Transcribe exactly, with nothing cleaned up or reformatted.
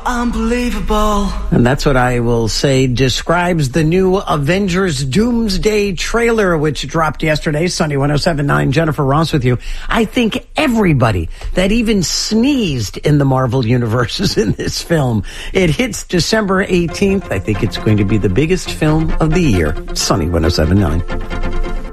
unbelievable. And that's what I will say describes the new Avengers Doomsday trailer, which dropped yesterday. Sunny one oh seven point nine, Jennifer Ross with you. I think everybody that even sneezed in the Marvel universe is in this film. It hits December eighteenth. I think it's going to be the biggest film of the year. Sunny one oh seven point nine.